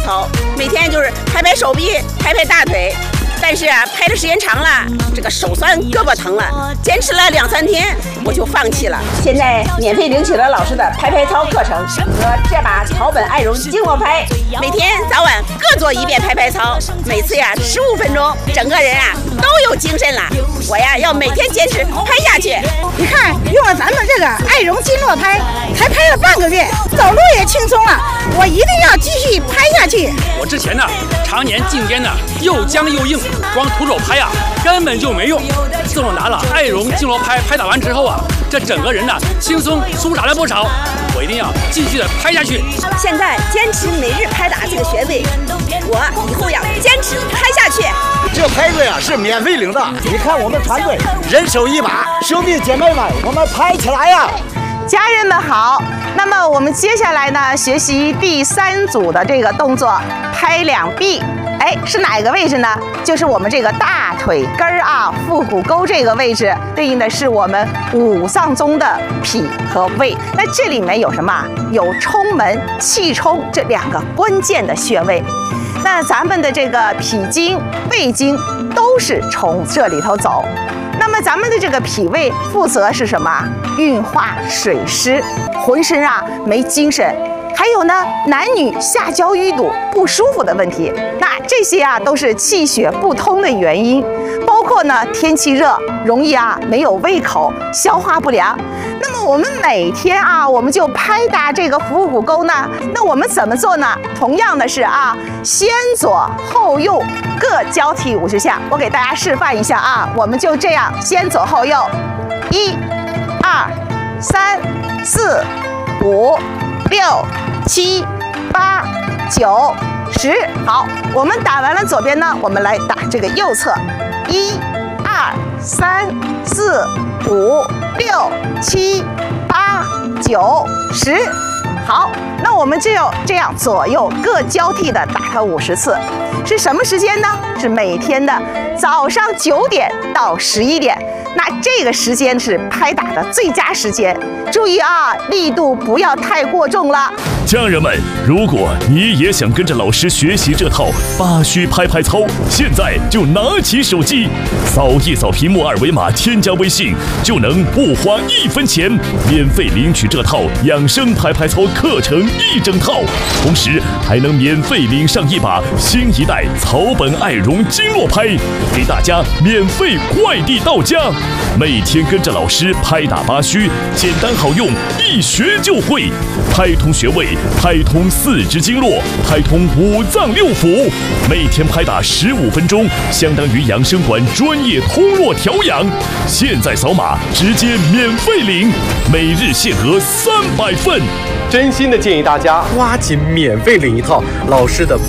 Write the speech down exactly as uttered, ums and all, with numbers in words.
操，每天就是拍拍手臂，拍拍大腿。但是啊，拍的时间长了，这个手酸胳膊疼了，坚持了两三天，我就放弃了。现在免费领取了老师的拍拍操课程和这把草本爱绒经络拍，每天早晚各做一遍拍拍操，每次呀十五分钟，整个人啊都有精神了。我呀要每天坚持拍下去。 你看，用了咱们这个爱绒经络拍，才拍了半个月，走路也轻松了。我一定要继续拍下去。 我之前呢，常年颈肩呢又僵又硬，光徒手拍啊根本就没用。自从拿了爱绒经络拍拍打完之后啊，这整个人呢轻松舒展了不少。我一定要继续的拍下去。 现在坚持每日拍打这个穴位，我以后要坚持拍下去。 这拍子呀是免费领的，你看我们团队人手一把，兄弟姐妹们，我们拍起来呀！ 家人们好，那么我们接下来呢，学习第三组的这个动作，拍两臂。哎，是哪个位置呢？就是我们这个大腿根儿啊，腹股沟这个位置，对应的是我们五脏中的脾和胃。那这里面有什么？有冲门、气冲这两个关键的穴位。那咱们的这个脾经、胃经都是从这里头走。那么咱们的这个脾胃负责是什么？运化水湿，浑身啊没精神。还有呢，男女下焦淤堵不舒服的问题，那这些啊都是气血不通的原因。包括呢，天气热，容易啊没有胃口，消化不良。那么我们每天啊，我们就拍打这个腹股沟呢。那我们怎么做呢？同样的是啊，先左后右各交替五十下。我给大家示范一下啊，我们就这样先左后右，一、二、三、四、五、六、七、八、九、十。好，我们打完了左边呢，我们来打这个右侧，一、二、三、四、五、六、七、八、九、十。好，那我们只有这样左右各交替的打它五十次，是什么时间呢？是每天的早上九点到十一点。那这个时间是拍打的最佳时间，注意啊，力度不要太过重了。 家人们，如果你也想跟着老师学习这套八虚拍拍操，现在就拿起手机，扫一扫屏幕二维码，添加微信，就能不花一分钱，免费领取这套养生拍拍操课程一整套，同时还能免费领上一把新一代草本爱绒经络拍，给大家免费快递到家。每天跟着老师拍打八虚，简单好用，一学就会，拍通穴位，拍通四肢经络，拍通五脏六腑。每天拍打十五分钟，相当于养生馆专业通络调养。现在扫码直接免费领，每日限额三百份。 真心的建议大家抓紧免费领一套老师的